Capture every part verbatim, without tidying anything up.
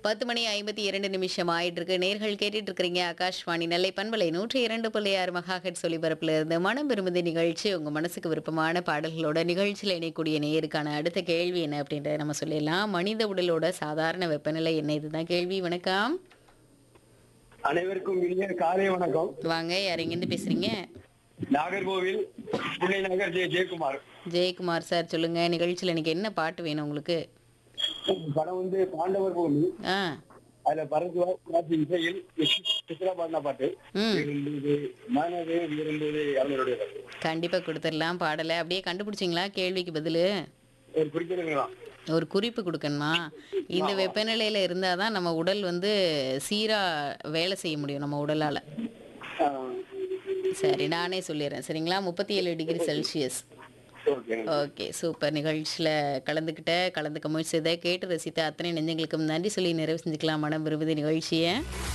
பத்து மணி ஐம்பத்தி இரண்டு நிமிஷம் ஆயிட்டு இருக்கு. நேர்கள் கேட்டுட்டு இருக்கிறீங்க ஆகாஷ்வாணி நெல்லை பண்பலை நூற்றி இரண்டு புள்ளி ஆறு மெகாஹெர்ட்ஸ் ஒலிபரப்புல இருந்து மனம் விரும்புதி நிகழ்ச்சி. உங்க மனசுக்கு விருப்பமான பாடல்களோட நிகழ்ச்சியில் இணையக்கூடிய நேயருக்கான அடுத்த கேள்வி என்ன அப்படின்றத நம்ம சொல்லிடலாம். மனித உடலோட சாதாரண வெப்பநிலை என்ன? இதுதான் கேள்வி. வணக்கம். அனைவருக்கும் இனிய காலை வணக்கம். வாங்க, யார் எங்கேருந்து பேசுறீங்க? நாகர்கோவில் புன்னை நகர் ஜெய ஜெயக்குமார். ஜெயக்குமார் சார், சொல்லுங்க. நிகழ்ச்சியில் இன்னைக்கு என்ன பாட்டு வேணும் உங்களுக்கு? படம் வந்து பாண்டவர் பூமி. ஆ அதுல பரத்வாஜ் இசையில் சித்ரா பாடின பாட்டு ம் விரும்புது மனது விரும்புது அவங்களுடைய பாட்டு. கண்டிப்பா கொடுத்துடலாம் பாடலை. அப்படியே கண்டுபிடிச்சிங்களா கேள்விக்கு பதிலு? ஒரு குறிப்பிடுங்களா? ஒரு குறிப்பு கொடுக்கணுமா? இந்த வெப்பநிலையில இருந்தாதான் நம்ம உடல் வந்து சீரா வேலை செய்ய முடியும் நம்ம உடலால. சரி, நானே சொல்லிடுறேன். சரிங்களா? முப்பத்தி ஏழு டிகிரி செல்சியஸ். Okay, super. நிகழ்ச்சியில் கலந்துக்கிட்ட கலந்துக்க முயற்சி செய்த கேட்டு ரசித்த அத்தனை நெஞ்சங்களுக்கும் நன்றி சொல்லி நிறைவு செஞ்சுக்கலாம் மனம் விரும்புதி நிகழ்ச்சியை.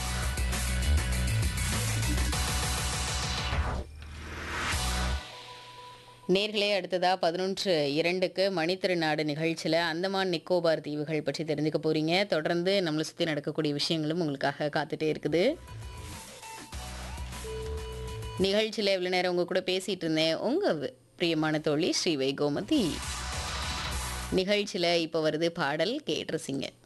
நேர்களே, அடுத்ததா பதினொன்று இரண்டுக்கு மணித்திருநாடு நிகழ்ச்சியில் அந்தமான் நிக்கோபார் தீவுகள் பற்றி தெரிஞ்சுக்க போறீங்க. தொடர்ந்து நம்மளை சுற்றி நடக்கக்கூடிய விஷயங்களும் உங்களுக்காக காத்துட்டே இருக்குது. நிகழ்ச்சியில் இவ்வளோ நேரம் உங்க கூட பேசிட்டு இருந்தேன் உங்க பிரியமான தோழி ஸ்ரீவை கோமதி. நிகழ்ச்சியில் இப்போ வருது பாடல், கேட்டு ரசிங்க.